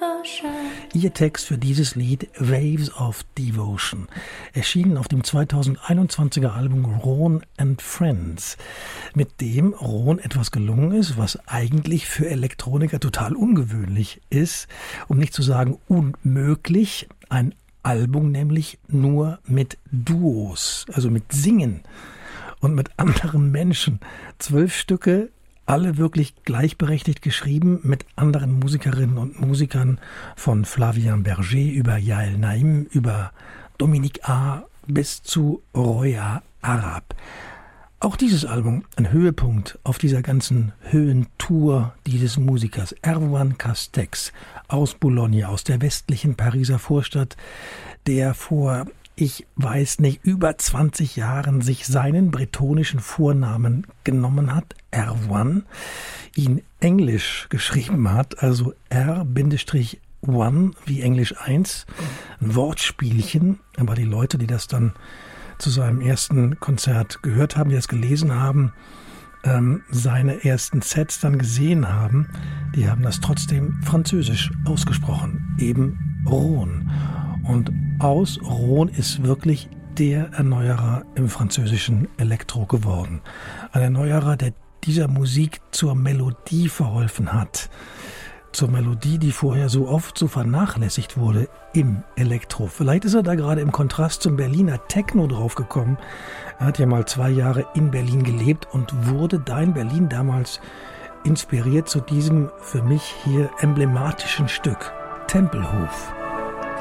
Ihr Text für dieses Lied Waves of Devotion, erschienen auf dem 2021er Album Ron and Friends, mit dem Ron etwas gelungen ist, was eigentlich für Elektroniker total ungewöhnlich ist, um nicht zu sagen unmöglich, ein Album nämlich nur mit Duos, also mit Singen und mit anderen Menschen. 12 Stücke, alle wirklich gleichberechtigt geschrieben mit anderen Musikerinnen und Musikern, von Flavien Berger über Yael Naim, über Dominique A. bis zu Roya Arab. Auch dieses Album ein Höhepunkt auf dieser ganzen Höhentour dieses Musikers, Erwan Castex aus Boulogne, aus der westlichen Pariser Vorstadt, der vor, ich weiß nicht, über 20 Jahren sich seinen bretonischen Vornamen genommen hat, Erwan, ihn englisch geschrieben hat, also R-1 wie Englisch 1, ein Wortspielchen, aber die Leute, die das dann zu seinem ersten Konzert gehört haben, die das gelesen haben, seine ersten Sets dann gesehen haben, die haben das trotzdem französisch ausgesprochen, eben Ron. Und aus Ron ist wirklich der Erneuerer im französischen Elektro geworden. Ein Erneuerer, der dieser Musik zur Melodie verholfen hat. Zur Melodie, die vorher so oft so vernachlässigt wurde im Elektro. Vielleicht ist er da gerade im Kontrast zum Berliner Techno draufgekommen. Er hat ja mal 2 Jahre in Berlin gelebt und wurde da in Berlin damals inspiriert zu diesem für mich hier emblematischen Stück, Tempelhof.